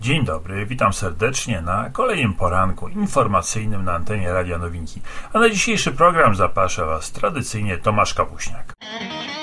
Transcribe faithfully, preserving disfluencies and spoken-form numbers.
Dzień dobry, witam serdecznie na kolejnym poranku informacyjnym na antenie Radia Nowinki. A na dzisiejszy program zaprasza Was tradycyjnie Tomasz Kapuśniak.